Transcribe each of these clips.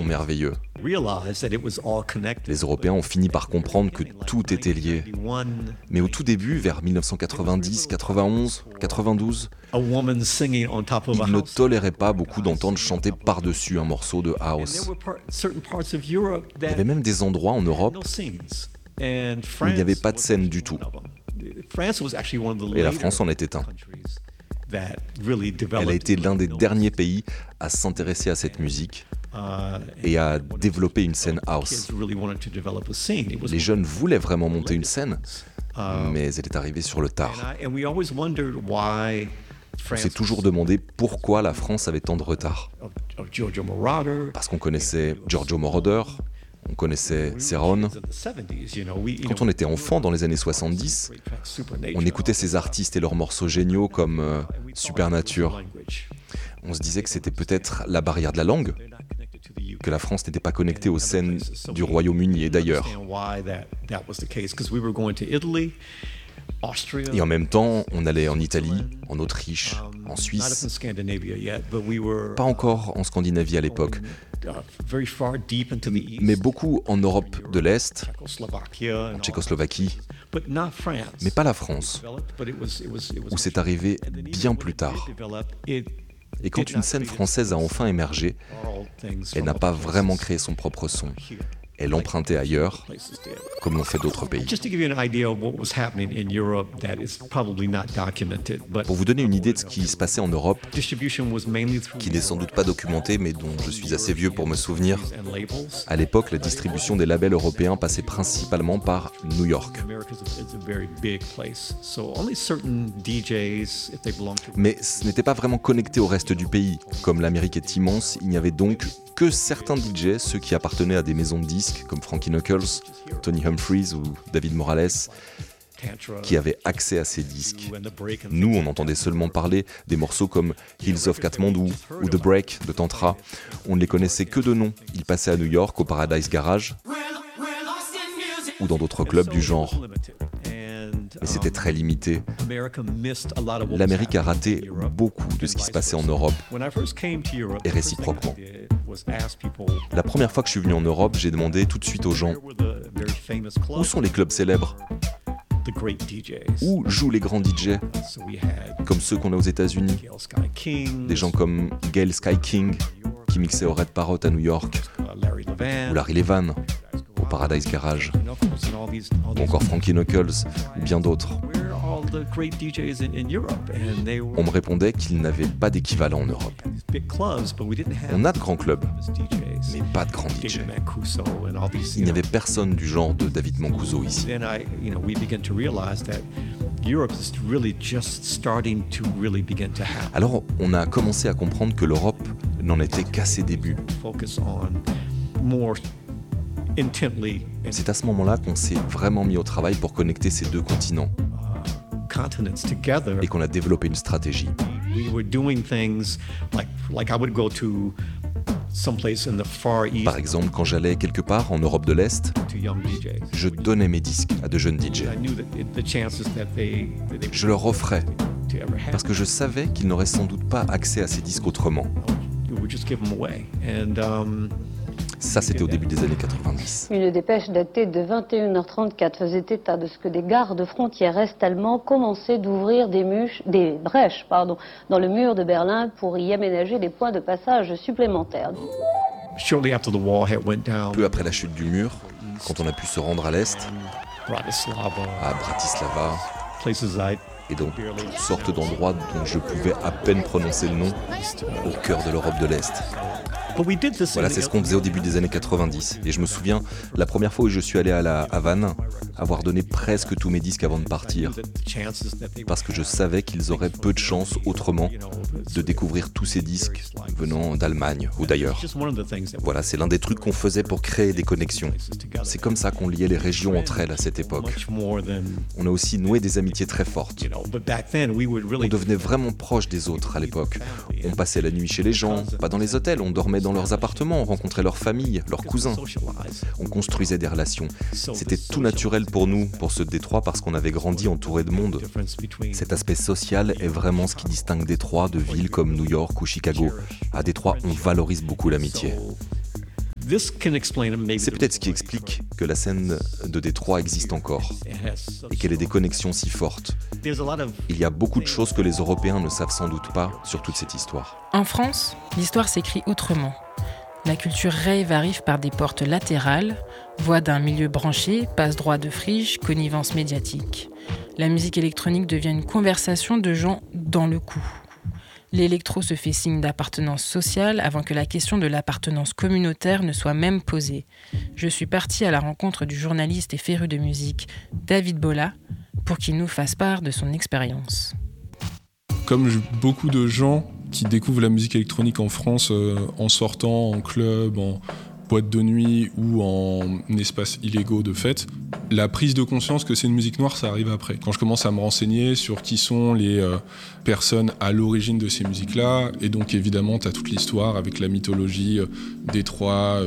merveilleux. Les Européens ont fini par comprendre que tout était lié. Mais au tout début, vers 1990, 91, 92, ils ne toléraient pas beaucoup d'entendre chanter par-dessus un morceau de house. Il y avait même des endroits en Europe où il n'y avait pas de scène du tout. Et la France en était un. Elle a été l'un des derniers pays à s'intéresser à cette musique et à développer une scène house. Les jeunes voulaient vraiment monter une scène, mais elle est arrivée sur le tard. On s'est toujours demandé pourquoi la France avait tant de retard. Parce qu'on connaissait Giorgio Moroder, on connaissait Cerrone. Quand on était enfant dans les années 70, on écoutait ces artistes et leurs morceaux géniaux comme Supernature. On se disait que c'était peut-être la barrière de la langue, que la France n'était pas connectée aux scènes du Royaume-Uni et d'ailleurs. Et en même temps, on allait en Italie, en Autriche, en Suisse, pas encore en Scandinavie à l'époque, mais beaucoup en Europe de l'Est, en Tchécoslovaquie, mais pas la France, où c'est arrivé bien plus tard. Et quand une scène française a enfin émergé, elle n'a pas vraiment créé son propre son. Elle empruntait ailleurs, comme l'ont fait d'autres pays. Pour vous donner une idée de ce qui se passait en Europe, qui n'est sans doute pas documentée, mais dont je suis assez vieux pour me souvenir, à l'époque, la distribution des labels européens passait principalement par New York. Mais ce n'était pas vraiment connecté au reste du pays. Comme l'Amérique est immense, il n'y avait donc que certains DJ, ceux qui appartenaient à des maisons de disques comme Frankie Knuckles, Tony Humphries ou David Morales, qui avaient accès à ces disques. Nous, on entendait seulement parler des morceaux comme Hills of Kathmandu ou The Break de Tantra. On ne les connaissait que de nom. Ils passaient à New York au Paradise Garage ou dans d'autres clubs du genre. Mais c'était très limité. L'Amérique a raté beaucoup de ce qui se passait en Europe, et réciproquement. La première fois que je suis venu en Europe, j'ai demandé tout de suite aux gens « Où sont les clubs célèbres ? Où jouent les grands DJ ? Comme ceux qu'on a aux États-Unis. Des gens comme Gail Sky King, qui mixait au Red Parrot à New York, ou Larry Levan au Paradise Garage, ou encore Frankie Knuckles, ou bien d'autres. On me répondait qu'il n'avait pas d'équivalent en Europe. On a de grands clubs, mais pas de grands DJ. Il n'y avait personne du genre de David Mancuso ici. Alors on a commencé à comprendre que l'Europe n'en était qu'à ses débuts. C'est à ce moment-là qu'on s'est vraiment mis au travail pour connecter ces deux continents et qu'on a développé une stratégie. Par exemple, quand j'allais quelque part en Europe de l'Est, je donnais mes disques à de jeunes DJ. Je leur offrais, parce que je savais qu'ils n'auraient sans doute pas accès à ces disques autrement. Ça, c'était au début des années 90. Une dépêche datée de 21h34 faisait état de ce que des gardes-frontières est-allemands commençaient d'ouvrir des brèches dans le mur de Berlin pour y aménager des points de passage supplémentaires. Peu après la chute du mur, quand on a pu se rendre à l'Est, à Bratislava, et dans toutes sortes d'endroits dont je pouvais à peine prononcer le nom, au cœur de l'Europe de l'Est. Voilà, c'est ce qu'on faisait au début des années 90. Et je me souviens, la première fois où je suis allé à la Havane, avoir donné presque tous mes disques avant de partir. Parce que je savais qu'ils auraient peu de chance autrement de découvrir tous ces disques venant d'Allemagne ou d'ailleurs. Voilà, c'est l'un des trucs qu'on faisait pour créer des connexions. C'est comme ça qu'on liait les régions entre elles à cette époque. On a aussi noué des amitiés très fortes. On devenait vraiment proche des autres à l'époque. On passait la nuit chez les gens, pas dans les hôtels, on dormait dans leurs appartements, on rencontrait leurs familles, leurs cousins. On construisait des relations. C'était tout naturel pour nous, pour ce Détroit, parce qu'on avait grandi entouré de monde. Cet aspect social est vraiment ce qui distingue Détroit de villes comme New York ou Chicago. À Détroit, on valorise beaucoup l'amitié. C'est peut-être ce qui explique que la scène de Détroit existe encore et qu'elle ait des connexions si fortes. Il y a beaucoup de choses que les Européens ne savent sans doute pas sur toute cette histoire. En France, l'histoire s'écrit autrement. La culture rave arrive par des portes latérales, voix d'un milieu branché, passe-droit de friche, connivence médiatique. La musique électronique devient une conversation de gens dans le coup. L'électro se fait signe d'appartenance sociale avant que la question de l'appartenance communautaire ne soit même posée. Je suis partie à la rencontre du journaliste et féru de musique David Bolla pour qu'il nous fasse part de son expérience. Comme beaucoup de gens qui découvrent la musique électronique en France en sortant en club, en boîte de nuit ou en espace illégaux de fête, la prise de conscience que c'est une musique noire, ça arrive après. Quand je commence à me renseigner sur qui sont les personnes à l'origine de ces musiques-là, et donc évidemment, tu as toute l'histoire avec la mythologie Détroit,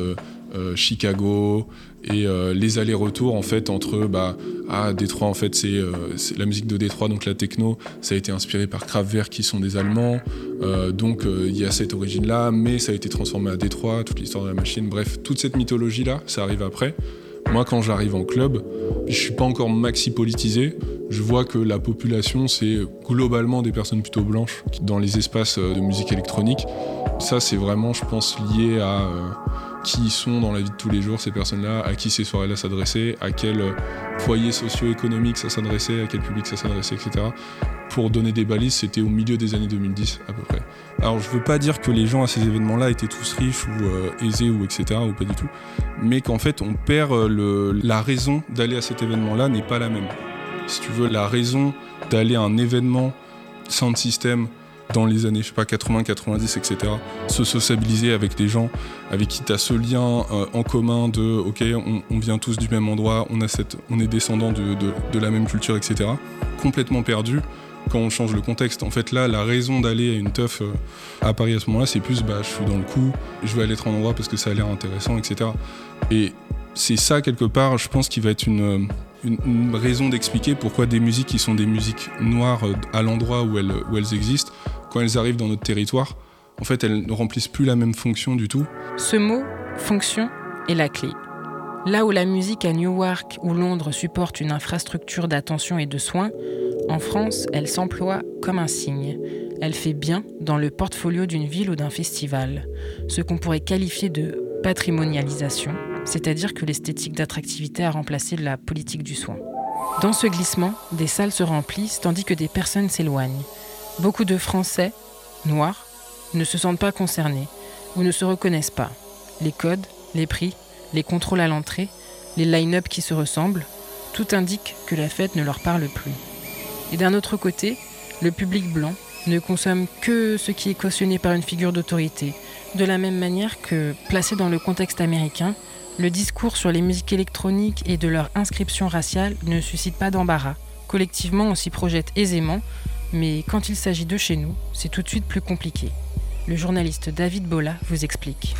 Chicago, et les allers-retours en fait entre Détroit en fait c'est la musique de Détroit, donc la techno, ça a été inspiré par Kraftwerk qui sont des Allemands, donc il y a cette origine là, mais ça a été transformé à Détroit, toute l'histoire de la machine, bref, toute cette mythologie là, ça arrive après. Moi quand j'arrive en club, je suis pas encore maxi politisé, je vois que la population c'est globalement des personnes plutôt blanches dans les espaces de musique électronique. Ça c'est vraiment je pense lié à qui ils sont dans la vie de tous les jours, ces personnes-là, à qui ces soirées-là s'adressaient, à quel foyer socio-économique ça s'adressait, à quel public ça s'adressait, etc. Pour donner des balises, c'était au milieu des années 2010 à peu près. Alors je veux pas dire que les gens à ces événements-là étaient tous riches ou aisés ou etc. ou pas du tout, mais qu'en fait on perd la raison d'aller à cet événement-là n'est pas la même. Si tu veux, la raison d'aller à un événement sound system dans les années, 80, 90, etc. Se sociabiliser avec des gens avec qui tu as ce lien en commun de « ok, on vient tous du même endroit, on est descendants de la même culture, etc. » Complètement perdu quand on change le contexte. En fait, là, la raison d'aller à une teuf à Paris à ce moment-là, c'est plus je suis dans le coup, je vais aller à un endroit parce que ça a l'air intéressant, etc. Et c'est ça, quelque part, je pense, qui va être une raison d'expliquer pourquoi des musiques qui sont des musiques noires à l'endroit où elles existent, quand elles arrivent dans notre territoire, en fait, elles ne remplissent plus la même fonction du tout. Ce mot, fonction, est la clé. Là où la musique à Newark ou Londres supporte une infrastructure d'attention et de soins, en France, elle s'emploie comme un signe. Elle fait bien dans le portfolio d'une ville ou d'un festival. Ce qu'on pourrait qualifier de patrimonialisation, c'est-à-dire que l'esthétique d'attractivité a remplacé la politique du soin. Dans ce glissement, des salles se remplissent tandis que des personnes s'éloignent. Beaucoup de Français, noirs, ne se sentent pas concernés ou ne se reconnaissent pas. Les codes, les prix, les contrôles à l'entrée, les line-up qui se ressemblent, tout indique que la fête ne leur parle plus. Et d'un autre côté, le public blanc ne consomme que ce qui est cautionné par une figure d'autorité, de la même manière que, placé dans le contexte américain, le discours sur les musiques électroniques et de leur inscription raciale ne suscite pas d'embarras. Collectivement, on s'y projette aisément, mais quand il s'agit de chez nous, c'est tout de suite plus compliqué. Le journaliste David Bolla vous explique.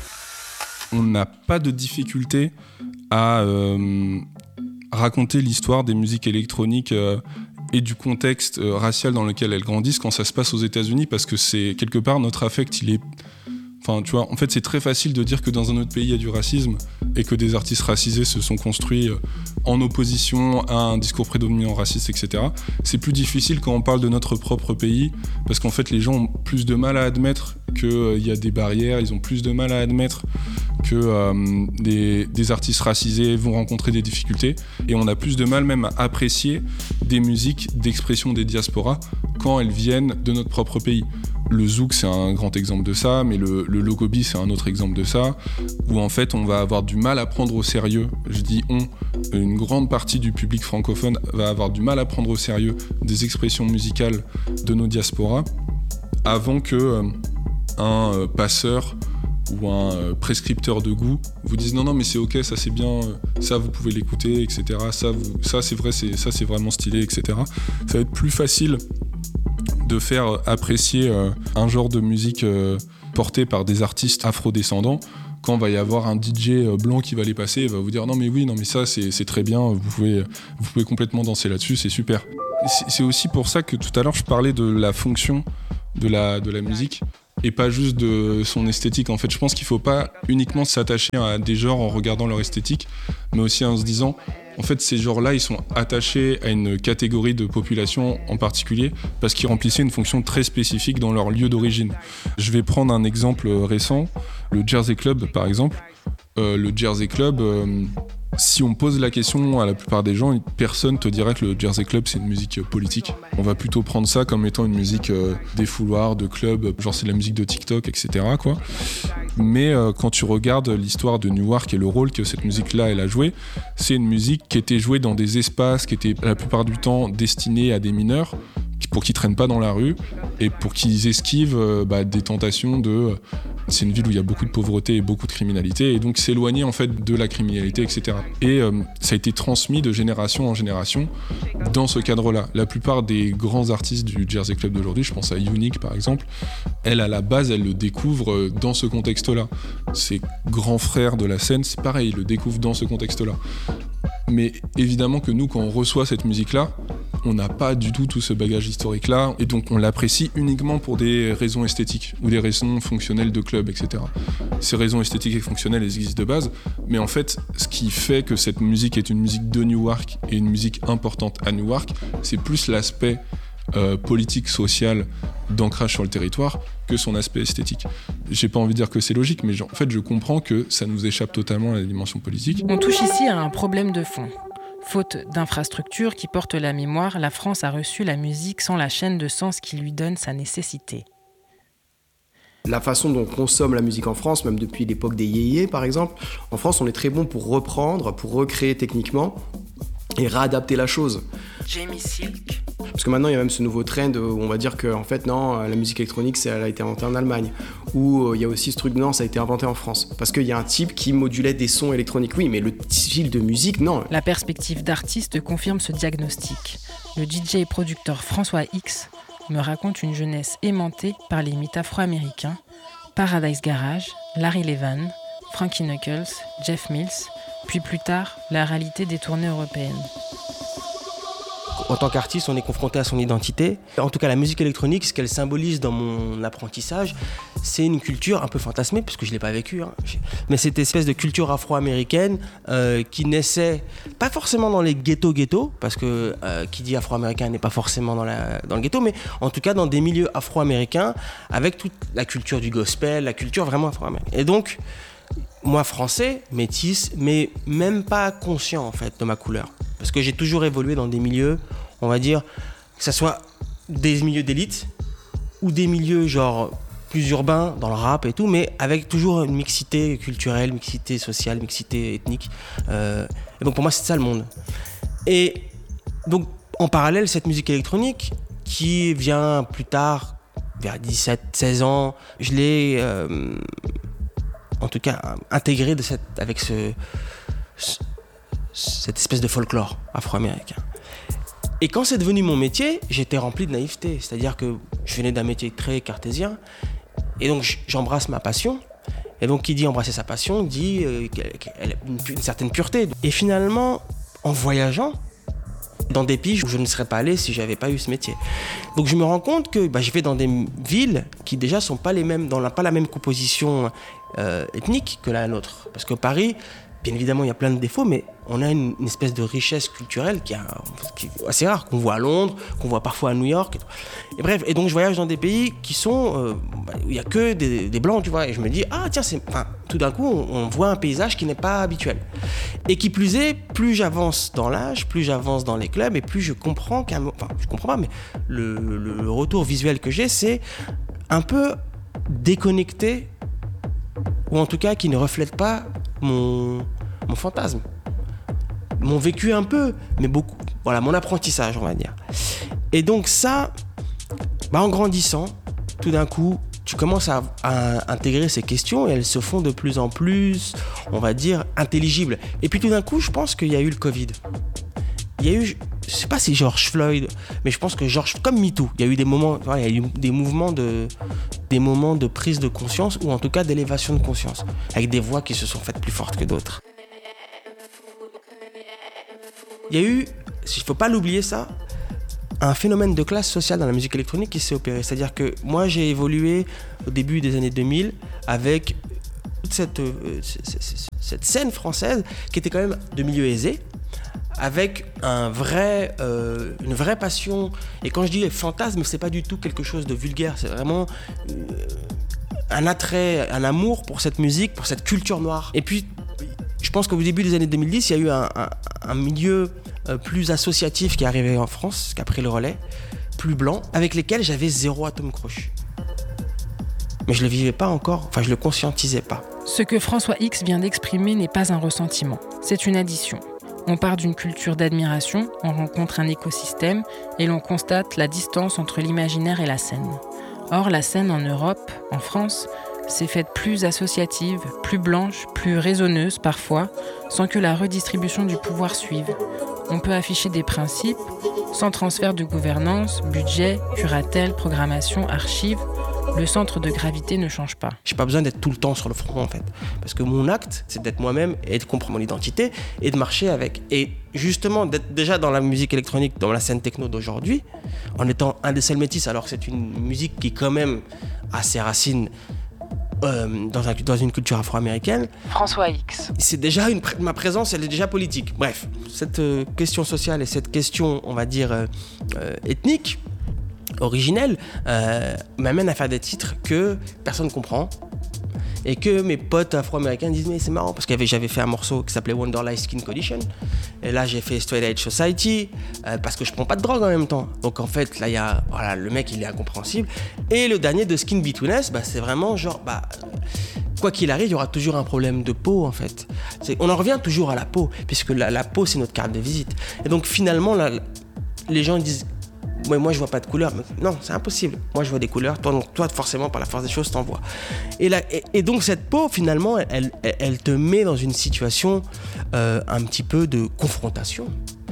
On n'a pas de difficulté à raconter l'histoire des musiques électroniques et du contexte racial dans lequel elles grandissent quand ça se passe aux États-Unis, parce que c'est quelque part notre affect, il est... Enfin, tu vois, en fait, c'est très facile de dire que dans un autre pays, il y a du racisme et que des artistes racisés se sont construits en opposition à un discours prédominant raciste, etc. C'est plus difficile quand on parle de notre propre pays, parce qu'en fait, les gens ont plus de mal à admettre qu'il y a des barrières, ils ont plus de mal à admettre que des artistes racisés vont rencontrer des difficultés, et on a plus de mal même à apprécier des musiques d'expression des diasporas quand elles viennent de notre propre pays. Le zouk, c'est un grand exemple de ça, mais le logobi, c'est un autre exemple de ça, où en fait, on va avoir du mal à prendre au sérieux, je dis on, une grande partie du public francophone va avoir du mal à prendre au sérieux des expressions musicales de nos diasporas, avant que un passeur ou un prescripteur de goût vous dise non mais c'est ok, ça c'est bien, ça vous pouvez l'écouter, etc. Ça c'est vrai, ça c'est vraiment stylé, etc. Ça va être plus facile de faire apprécier un genre de musique porté par des artistes afrodescendants quand va y avoir un DJ blanc qui va les passer et va vous dire non mais ça c'est très bien, vous pouvez complètement danser là-dessus, c'est super. C'est aussi pour ça que tout à l'heure je parlais de la fonction de la musique. et pas juste de son esthétique. En fait, je pense qu'il ne faut pas uniquement s'attacher à des genres en regardant leur esthétique, mais aussi en se disant, en fait, ces genres-là, ils sont attachés à une catégorie de population en particulier parce qu'ils remplissaient une fonction très spécifique dans leur lieu d'origine. Je vais prendre un exemple récent, le Jersey Club, par exemple. Le Jersey Club, si on pose la question à la plupart des gens, personne te dira que le Jersey Club c'est une musique politique. On va plutôt prendre ça comme étant une musique défouloir, de club, genre c'est de la musique de TikTok, etc. quoi. Mais quand tu regardes l'histoire de Newark et le rôle que cette musique-là elle a joué, c'est une musique qui était jouée dans des espaces qui étaient la plupart du temps destinés à des mineurs, pour qu'ils traînent pas dans la rue et pour qu'ils esquivent des tentations de... C'est une ville où il y a beaucoup de pauvreté et beaucoup de criminalité, et donc s'éloigner en fait de la criminalité, etc. Et ça a été transmis de génération en génération dans ce cadre-là. La plupart des grands artistes du Jersey Club d'aujourd'hui, je pense à Unique par exemple, elle à la base, elle le découvre dans ce contexte-là. Ses grands frères de la scène, c'est pareil, ils le découvrent dans ce contexte-là. Mais évidemment que nous, quand on reçoit cette musique-là, on n'a pas du tout ce bagage historique-là, et donc on l'apprécie uniquement pour des raisons esthétiques ou des raisons fonctionnelles de club, etc. Ces raisons esthétiques et fonctionnelles, elles existent de base, mais en fait, ce qui fait que cette musique est une musique de Newark et une musique importante à Newark, c'est plus l'aspect politique, social, d'ancrage sur le territoire, que son aspect esthétique. J'ai pas envie de dire que c'est logique, mais en fait, je comprends que ça nous échappe totalement à la dimension politique. On touche ici à un problème de fond. Faute d'infrastructures qui portent la mémoire, la France a reçu la musique sans la chaîne de sens qui lui donne sa nécessité. La façon dont on consomme la musique en France, même depuis l'époque des yéyés par exemple, en France on est très bon pour reprendre, pour recréer techniquement et réadapter la chose. Jamie Silk. Parce que maintenant il y a même ce nouveau trend où on va dire que en fait non, la musique électronique elle a été inventée en Allemagne, ou il y a aussi ce truc non, ça a été inventé en France parce qu'il y a un type qui modulait des sons électroniques, oui, mais le style de musique non. La perspective d'artiste confirme ce diagnostic. Le DJ et producteur François X me raconte une jeunesse aimantée par les mythes afro-américains, Paradise Garage, Larry Levan, Frankie Knuckles, Jeff Mills, puis plus tard la réalité des tournées européennes. En tant qu'artiste, on est confronté à son identité. En tout cas, la musique électronique, ce qu'elle symbolise dans mon apprentissage, c'est une culture un peu fantasmée, parce que je ne l'ai pas vécue, hein. Mais cette espèce de culture afro-américaine qui naissait, pas forcément dans les ghettos, parce que qui dit afro-américain n'est pas forcément dans le ghetto, mais en tout cas dans des milieux afro-américains, avec toute la culture du gospel, la culture vraiment afro-américaine. Et donc, moi, français, métis, mais même pas conscient en fait de ma couleur. Parce que j'ai toujours évolué dans des milieux, on va dire, que ce soit des milieux d'élite ou des milieux genre plus urbains dans le rap et tout, mais avec toujours une mixité culturelle, mixité sociale, mixité ethnique. Et donc pour moi, c'est ça le monde. Et donc en parallèle, cette musique électronique qui vient plus tard, vers 17-16 ans, je l'ai en tout cas intégré avec cette espèce de folklore afro-américain. Et quand c'est devenu mon métier, j'étais rempli de naïveté. C'est-à-dire que je venais d'un métier très cartésien. Et donc j'embrasse ma passion. Et donc qui dit embrasser sa passion, dit qu'elle a une certaine pureté. Et finalement, en voyageant dans des pays où je ne serais pas allé si j'avais pas eu ce métier. Donc je me rends compte que je vais dans des villes qui déjà sont pas les mêmes, pas la même composition ethnique que la nôtre. Parce que Paris, bien évidemment, il y a plein de défauts, mais on a une espèce de richesse culturelle qui est assez rare, qu'on voit à Londres, qu'on voit parfois à New York. Et bref, et donc je voyage dans des pays qui sont où il n'y a que des blancs, tu vois. Et je me dis, tiens, tout d'un coup, on voit un paysage qui n'est pas habituel. Et qui plus est, plus j'avance dans l'âge, plus j'avance dans les clubs, et plus je comprends je comprends pas, mais le retour visuel que j'ai, c'est un peu déconnecté, ou en tout cas qui ne reflète pas mon fantasme. Mon vécu un peu, mais beaucoup. Voilà, mon apprentissage, on va dire. Et donc ça, en grandissant, tout d'un coup, tu commences à intégrer ces questions et elles se font de plus en plus, on va dire, intelligibles. Et puis tout d'un coup, je pense qu'il y a eu le Covid. Il y a eu, je sais pas si George Floyd, mais je pense que comme MeToo, il y a eu des moments, il y a eu des moments de prise de conscience, ou en tout cas d'élévation de conscience, avec des voix qui se sont faites plus fortes que d'autres. Il y a eu, il faut pas l'oublier ça, un phénomène de classe sociale dans la musique électronique qui s'est opéré. C'est-à-dire que moi, j'ai évolué au début des années 2000 avec toute cette scène française qui était quand même de milieu aisé, avec une vraie passion. Et quand je dis fantasme, c'est pas du tout quelque chose de vulgaire, c'est vraiment un attrait, un amour pour cette musique, pour cette culture noire. Et puis, je pense qu'au début des années 2010, il y a eu un milieu plus associatif qui est arrivé en France, qui a pris le relais, plus blanc, avec lesquels j'avais zéro atome crochu. Mais je le vivais pas encore, enfin je le conscientisais pas. Ce que François X vient d'exprimer n'est pas un ressentiment, c'est une addition. On part d'une culture d'admiration, on rencontre un écosystème et l'on constate la distance entre l'imaginaire et la scène. Or, la scène en Europe, en France, s'est faite plus associative, plus blanche, plus raisonneuse parfois, sans que la redistribution du pouvoir suive. On peut afficher des principes, sans transfert de gouvernance, budget, curatelle, programmation, archives. Le centre de gravité ne change pas. J'ai pas besoin d'être tout le temps sur le front en fait. Parce que mon acte, c'est d'être moi-même et de comprendre mon identité et de marcher avec. Et justement, d'être déjà dans la musique électronique, dans la scène techno d'aujourd'hui, en étant un des seuls métis, alors que c'est une musique qui quand même a ses racines dans une culture afro-américaine. François X. C'est déjà ma présence, elle est déjà politique. Bref, cette question sociale et cette question, on va dire, ethnique, originelle, m'amène à faire des titres que personne ne comprend et que mes potes afro-américains disent mais c'est marrant parce que j'avais fait un morceau qui s'appelait Wonderlight Skin Condition et là j'ai fait Straight Edge Society parce que je prends pas de drogue en même temps, donc en fait là il y a le mec il est incompréhensible, et le dernier de Skin Between Us, c'est vraiment genre quoi qu'il arrive il y aura toujours un problème de peau en fait, on en revient toujours à la peau puisque la peau c'est notre carte de visite, et donc finalement les gens disent moi je vois pas de couleurs. Non, c'est impossible. Moi je vois des couleurs. Toi forcément par la force des choses t'en vois. Et donc cette peau finalement elle te met dans une situation un petit peu de confrontation.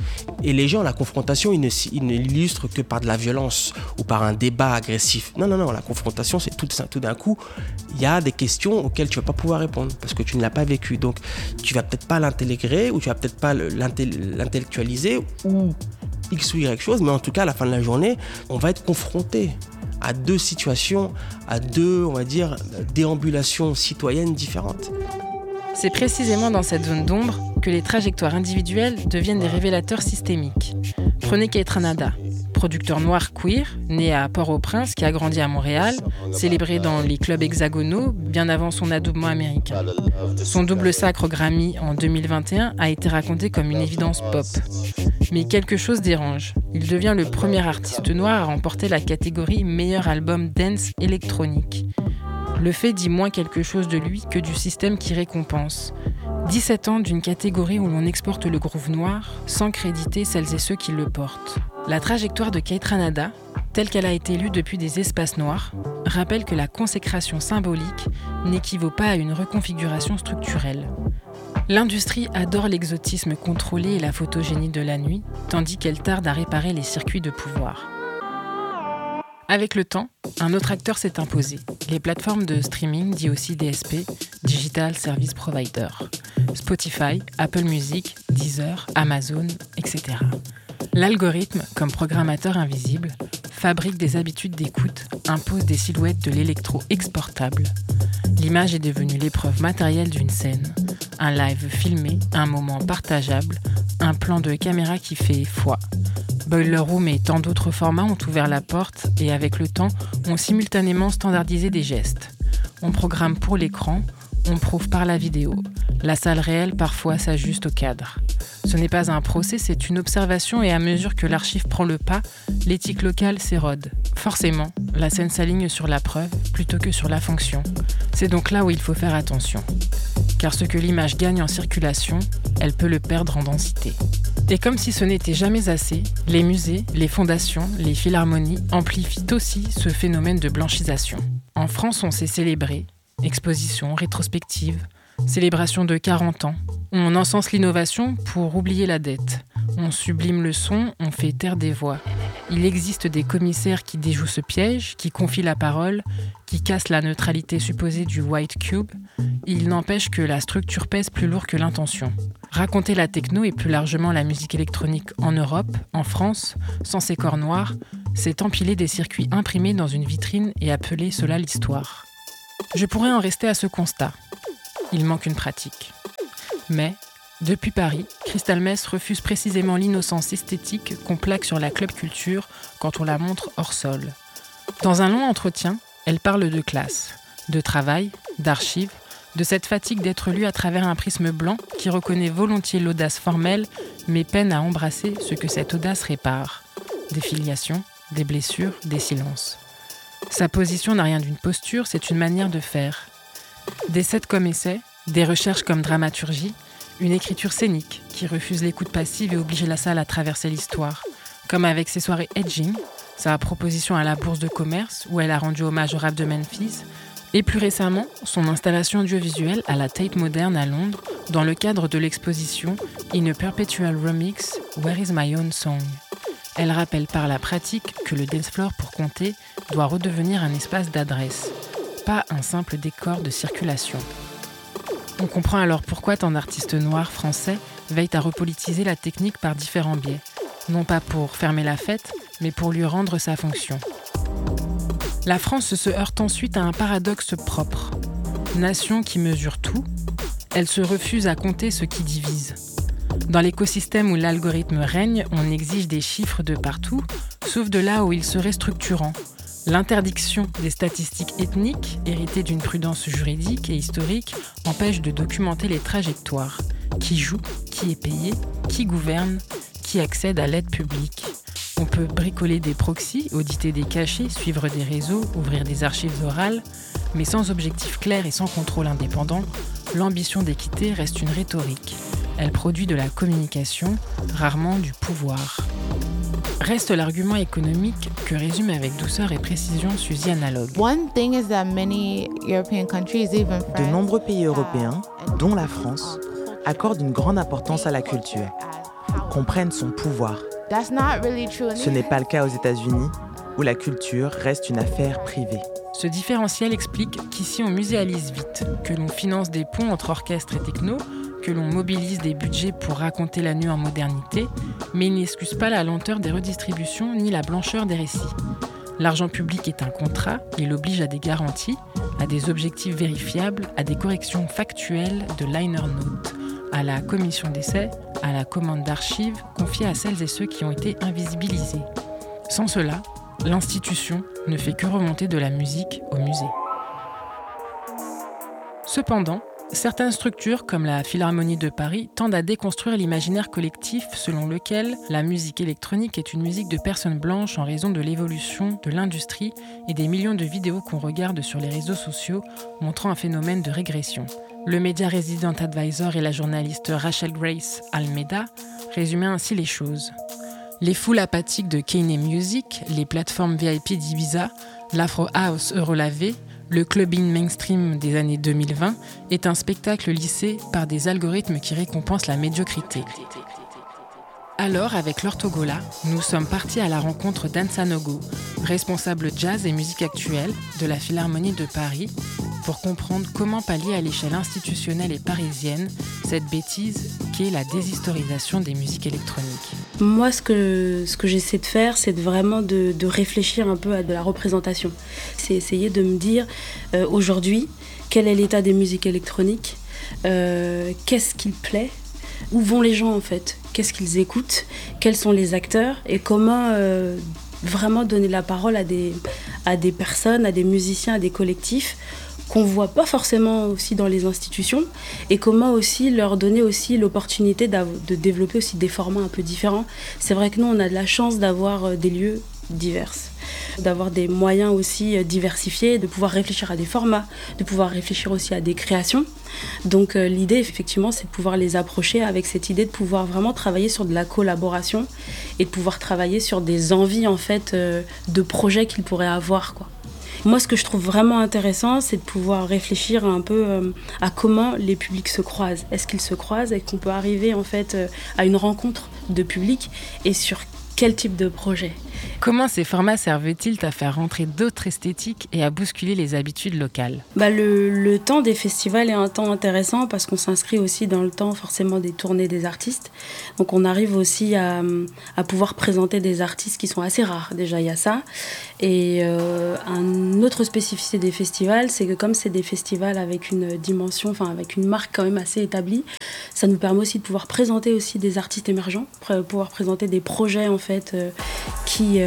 Et les gens, la confrontation, ils ne l'illustrent que par de la violence ou par un débat agressif. Non, la confrontation, c'est tout d'un coup, il y a des questions auxquelles tu ne vas pas pouvoir répondre parce que tu ne l'as pas vécu. Donc, tu ne vas peut-être pas l'intégrer ou tu ne vas peut-être pas l'intellectualiser ou X ou Y chose, mais en tout cas, à la fin de la journée, on va être confronté à deux situations, à deux, on va dire, déambulations citoyennes différentes. C'est précisément dans cette zone d'ombre que les trajectoires individuelles deviennent des révélateurs systémiques. Prenez Kaytranada, producteur noir queer, né à Port-au-Prince, qui a grandi à Montréal, célébré dans les clubs hexagonaux bien avant son adoubement américain. Son double sacre au Grammy en 2021 a été raconté comme une évidence pop. Mais quelque chose dérange. Il devient le premier artiste noir à remporter la catégorie meilleur album dance électronique. Le fait dit moins quelque chose de lui que du système qui récompense. 17 ans d'une catégorie où l'on exporte le groove noir sans créditer celles et ceux qui le portent. La trajectoire de Kaytranada, telle qu'elle a été lue depuis des espaces noirs, rappelle que la consécration symbolique n'équivaut pas à une reconfiguration structurelle. L'industrie adore l'exotisme contrôlé et la photogénie de la nuit, tandis qu'elle tarde à réparer les circuits de pouvoir. Avec le temps, un autre acteur s'est imposé. Les plateformes de streaming, dit aussi DSP, Digital Service Provider. Spotify, Apple Music, Deezer, Amazon, etc. L'algorithme, comme programmateur invisible, fabrique des habitudes d'écoute, impose des silhouettes de l'électro exportable. L'image est devenue l'épreuve matérielle d'une scène. Un live filmé, un moment partageable, un plan de caméra qui fait foi. Boiler Room et tant d'autres formats ont ouvert la porte et avec le temps, ont simultanément standardisé des gestes. On programme pour l'écran, on prouve par la vidéo. La salle réelle parfois s'ajuste au cadre. Ce n'est pas un procès, c'est une observation et à mesure que l'archive prend le pas, l'éthique locale s'érode. Forcément, la scène s'aligne sur la preuve plutôt que sur la fonction. C'est donc là où il faut faire attention. Car ce que l'image gagne en circulation, elle peut le perdre en densité. Et comme si ce n'était jamais assez, les musées, les fondations, les philharmonies amplifient aussi ce phénomène de blanchisation. En France, on s'est célébré, exposition, rétrospective, célébration de 40 ans. On encense l'innovation pour oublier la dette. On sublime le son, on fait taire des voix. Il existe des commissaires qui déjouent ce piège, qui confient la parole, qui cassent la neutralité supposée du white cube. Il n'empêche que la structure pèse plus lourd que l'intention. Raconter la techno et plus largement la musique électronique en Europe, en France, sans ces corps noirs, c'est empiler des circuits imprimés dans une vitrine et appeler cela l'histoire. Je pourrais en rester à ce constat. Il manque une pratique. Mais, depuis Paris, Crystal Meth refuse précisément l'innocence esthétique qu'on plaque sur la club culture quand on la montre hors sol. Dans un long entretien, elle parle de classe, de travail, d'archives, de cette fatigue d'être lue à travers un prisme blanc qui reconnaît volontiers l'audace formelle, mais peine à embrasser ce que cette audace répare. Des filiations, des blessures, des silences. Sa position n'a rien d'une posture, c'est une manière de faire. Des sets comme essais, des recherches comme dramaturgie, une écriture scénique qui refuse l'écoute passive et oblige la salle à traverser l'histoire. Comme avec ses soirées Edging, sa proposition à la Bourse de commerce où elle a rendu hommage au rap de Memphis, et plus récemment, son installation audiovisuelle à la Tate Modern à Londres dans le cadre de l'exposition In a Perpetual Remix, Where is my own song? Elle rappelle par la pratique que le dance floor pour compter doit redevenir un espace d'adresse, pas un simple décor de circulation. On comprend alors pourquoi tant d'artistes noirs français veillent à repolitiser la technique par différents biais, non pas pour fermer la fête, mais pour lui rendre sa fonction. La France se heurte ensuite à un paradoxe propre. Nation qui mesure tout, elle se refuse à compter ce qui divise. Dans l'écosystème où l'algorithme règne, on exige des chiffres de partout, sauf de là où il serait structurant. L'interdiction des statistiques ethniques, héritées d'une prudence juridique et historique, empêche de documenter les trajectoires. Qui joue, qui est payé, qui gouverne, qui accède à l'aide publique. On peut bricoler des proxys, auditer des cachets, suivre des réseaux, ouvrir des archives orales, mais sans objectif clair et sans contrôle indépendant, l'ambition d'équité reste une rhétorique. Elle produit de la communication, rarement du pouvoir. Reste l'argument économique que résume avec douceur et précision Suzy Analogue. De nombreux pays européens, dont la France, accordent une grande importance à la culture, comprennent son pouvoir. Ce n'est pas le cas aux États-Unis, où la culture reste une affaire privée. Ce différentiel explique qu'ici on muséalise vite, que l'on finance des ponts entre orchestre et techno, que l'on mobilise des budgets pour raconter la nuit en modernité, mais il n'excuse pas la lenteur des redistributions ni la blancheur des récits. L'argent public est un contrat, il oblige à des garanties, à des objectifs vérifiables, à des corrections factuelles de liner notes, à la commission d'essai, à la commande d'archives confiée à celles et ceux qui ont été invisibilisés. Sans cela, l'institution ne fait que remonter de la musique au musée. Cependant, certaines structures, comme la Philharmonie de Paris, tendent à déconstruire l'imaginaire collectif selon lequel la musique électronique est une musique de personnes blanches en raison de l'évolution de l'industrie et des millions de vidéos qu'on regarde sur les réseaux sociaux montrant un phénomène de régression. Le média Resident Advisor et la journaliste Rachel Grace Almeida résumaient ainsi les choses. Les foules apathiques de Kanye Music, les plateformes VIP d'Ibiza, l'Afro House Eurolavé, le clubbing mainstream des années 2020 est un spectacle lissé par des algorithmes qui récompensent la médiocrité. Alors, avec l'Orthogola, nous sommes partis à la rencontre d'Anne Sanogo, responsable jazz et musique actuelle de la Philharmonie de Paris, pour comprendre comment pallier à l'échelle institutionnelle et parisienne cette bêtise qu'est la déshistorisation des musiques électroniques. Moi, ce que j'essaie de faire, c'est vraiment de réfléchir un peu à de la représentation. C'est essayer de me dire, aujourd'hui, quel est l'état des musiques électroniques, qu'est-ce qui plaît, où vont les gens en fait, qu'est-ce qu'ils écoutent, quels sont les acteurs et comment vraiment donner la parole à des personnes, à des musiciens, à des collectifs qu'on ne voit pas forcément aussi dans les institutions et comment aussi leur donner aussi l'opportunité de développer aussi des formats un peu différents. C'est vrai que nous, on a de la chance d'avoir des lieux divers, d'avoir des moyens aussi diversifiés, de pouvoir réfléchir à des formats, de pouvoir réfléchir aussi à des créations. Donc l'idée, effectivement, c'est de pouvoir les approcher avec cette idée de pouvoir vraiment travailler sur de la collaboration et de pouvoir travailler sur des envies, en fait, de projets qu'ils pourraient avoir, quoi. Moi, ce que je trouve vraiment intéressant, c'est de pouvoir réfléchir un peu à comment les publics se croisent. Est-ce qu'ils se croisent et qu'on peut arriver en fait à une rencontre de public et sur quel type de projet. Comment ces formats servent-ils à faire rentrer d'autres esthétiques et à bousculer les habitudes locales ? Le temps des festivals est un temps intéressant parce qu'on s'inscrit aussi dans le temps forcément des tournées des artistes. Donc on arrive aussi à pouvoir présenter des artistes qui sont assez rares. Déjà, il y a ça. Et une autre spécificité des festivals, c'est que comme c'est des festivals avec une dimension, avec une marque quand même assez établie, ça nous permet aussi de pouvoir présenter aussi des artistes émergents, pouvoir présenter des projets en fait qui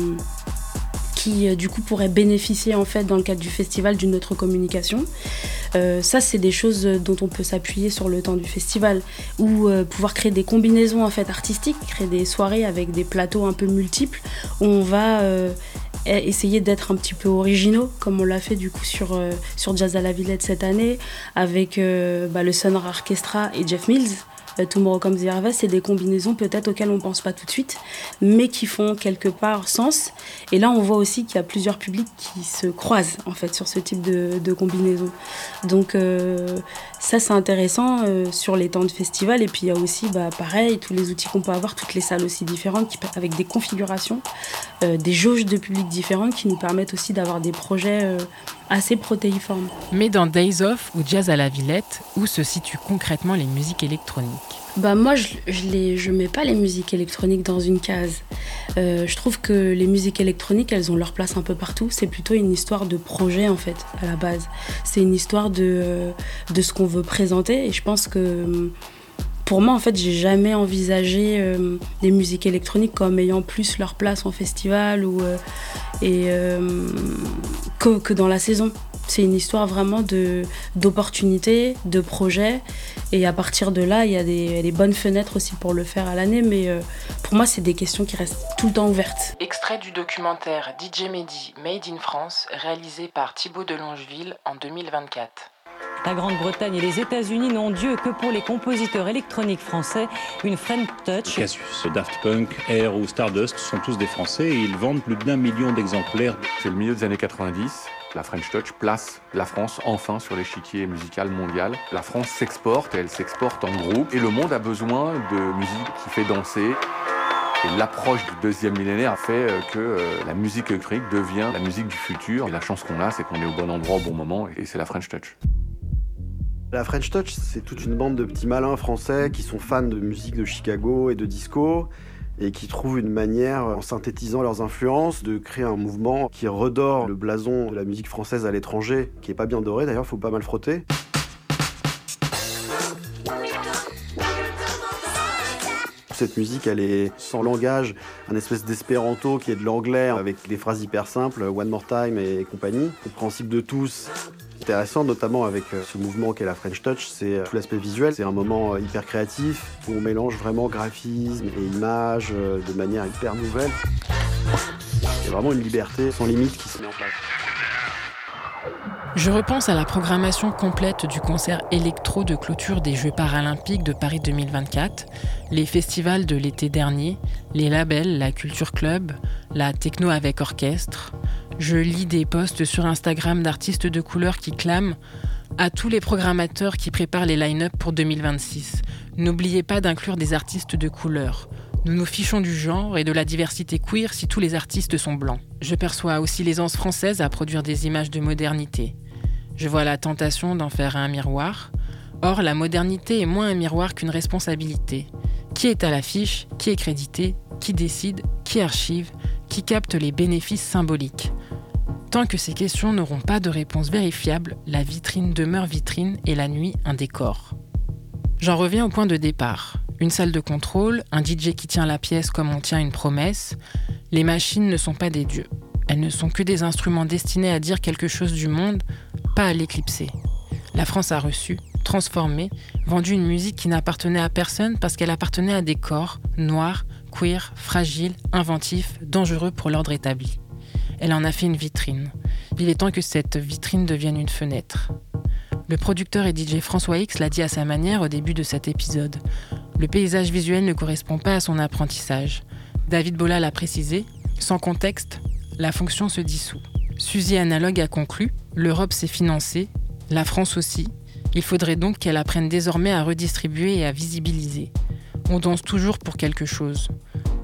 du coup pourraient bénéficier en fait dans le cadre du festival d'une autre communication. Ça c'est des choses dont on peut s'appuyer sur le temps du festival ou pouvoir créer des combinaisons en fait artistiques, créer des soirées avec des plateaux un peu multiples où on va essayer d'être un petit peu originaux comme on l'a fait du coup sur Jazz à la Villette cette année avec le Sonora Orchestra et Jeff Mills. Tomorrow Comes the Harvest, c'est des combinaisons peut-être auxquelles on ne pense pas tout de suite, mais qui font quelque part sens. Et là, on voit aussi qu'il y a plusieurs publics qui se croisent en fait sur ce type de combinaison. Donc ça, c'est intéressant sur les temps de festival. Et puis il y a aussi, pareil, tous les outils qu'on peut avoir, toutes les salles aussi différentes, avec des configurations, des jauges de public différentes qui nous permettent aussi d'avoir des projets assez protéiformes. Mais dans Days Off ou Jazz à la Villette, où se situent concrètement les musiques électroniques ? Moi, je mets pas les musiques électroniques dans une case. Je trouve que les musiques électroniques, elles ont leur place un peu partout. C'est plutôt une histoire de projet, en fait, à la base. C'est une histoire de ce qu'on veut présenter. Et je pense que, pour moi, en fait, j'ai jamais envisagé les musiques électroniques comme ayant plus leur place en festival que dans la saison. C'est une histoire vraiment d'opportunités, de projets. Et à partir de là, il y a des bonnes fenêtres aussi pour le faire à l'année. Mais pour moi, c'est des questions qui restent tout le temps ouvertes. Extrait du documentaire DJ Mehdi Made in France, réalisé par Thibaut de Longeville en 2024. La Grande-Bretagne et les États-Unis n'ont Dieu que pour les compositeurs électroniques français, une French Touch. Cassius, Daft Punk, Air ou Stardust sont tous des Français et ils vendent plus d'1 million d'exemplaires. C'est le milieu des années 90. La French Touch place la France enfin sur l'échiquier musical mondial. La France s'exporte et elle s'exporte en groupe. Et le monde a besoin de musique qui fait danser. Et l'approche du deuxième millénaire fait que la musique électronique devient la musique du futur. Et la chance qu'on a, c'est qu'on est au bon endroit au bon moment. Et c'est la French Touch. La French Touch, c'est toute une bande de petits malins français qui sont fans de musique de Chicago et de disco et qui trouvent une manière, en synthétisant leurs influences, de créer un mouvement qui redore le blason de la musique française à l'étranger, qui est pas bien doré d'ailleurs, faut pas mal frotter. Cette musique, elle est sans langage, un espèce d'espéranto qui est de l'anglais avec des phrases hyper simples, one more time et compagnie, compréhensible de tous. Intéressant, notamment avec ce mouvement qu'est la French Touch, c'est tout l'aspect visuel. C'est un moment hyper créatif où on mélange vraiment graphisme et images de manière hyper nouvelle. Il y a vraiment une liberté sans limite qui se met en place. Je repense à la programmation complète du concert électro de clôture des Jeux paralympiques de Paris 2024, les festivals de l'été dernier, les labels, la Culture Club, la Techno avec orchestre. Je lis des posts sur Instagram d'artistes de couleur qui clament à tous les programmateurs qui préparent les line-up pour 2026. N'oubliez pas d'inclure des artistes de couleur. Nous nous fichons du genre et de la diversité queer si tous les artistes sont blancs. Je perçois aussi l'aisance française à produire des images de modernité. Je vois la tentation d'en faire un miroir. Or, la modernité est moins un miroir qu'une responsabilité. Qui est à l'affiche ? Qui est crédité ? Qui décide ? Qui archive ? Qui capte les bénéfices symboliques ? Tant que ces questions n'auront pas de réponse vérifiable, la vitrine demeure vitrine et la nuit un décor. J'en reviens au point de départ. Une salle de contrôle, un DJ qui tient la pièce comme on tient une promesse. Les machines ne sont pas des dieux. Elles ne sont que des instruments destinés à dire quelque chose du monde, pas à l'éclipser. La France a reçu, transformé, vendu une musique qui n'appartenait à personne parce qu'elle appartenait à des corps noirs, queer, fragiles, inventifs, dangereux pour l'ordre établi. Elle en a fait une vitrine. Il est temps que cette vitrine devienne une fenêtre. Le producteur et DJ François X l'a dit à sa manière au début de cet épisode. Le paysage visuel ne correspond pas à son apprentissage. David Bolla l'a précisé, sans contexte, la fonction se dissout. Suzy Analogue a conclu, l'Europe s'est financée, la France aussi. Il faudrait donc qu'elle apprenne désormais à redistribuer et à visibiliser. On danse toujours pour quelque chose.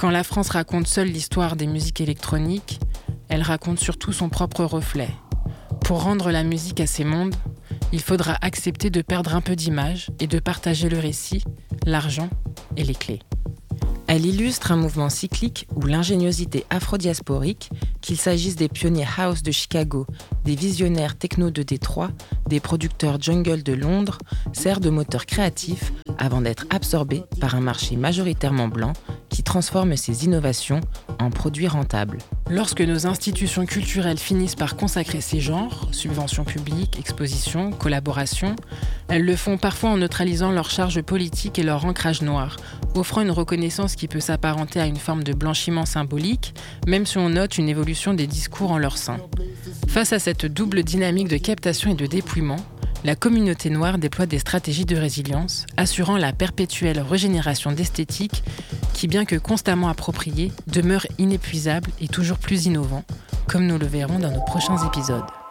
Quand la France raconte seule l'histoire des musiques électroniques, elle raconte surtout son propre reflet. Pour rendre la musique à ces mondes, il faudra accepter de perdre un peu d'image et de partager le récit, l'argent et les clés. Elle illustre un mouvement cyclique où l'ingéniosité afrodiasporique, qu'il s'agisse des pionniers house de Chicago, des visionnaires techno de Détroit, des producteurs jungle de Londres, sert de moteur créatif avant d'être absorbé par un marché majoritairement blanc qui transforme ces innovations en produits rentables. Lorsque nos institutions culturelles finissent par consacrer ces genres, subventions publiques, expositions, collaborations, elles le font parfois en neutralisant leur charge politique et leur ancrage noir, offrant une reconnaissance qui peut s'apparenter à une forme de blanchiment symbolique, même si on note une évolution des discours en leur sein. Face à cette double dynamique de captation et de dépouillement, la communauté noire déploie des stratégies de résilience, assurant la perpétuelle régénération d'esthétiques qui, bien que constamment appropriées, demeurent inépuisables et toujours plus innovants, comme nous le verrons dans nos prochains épisodes.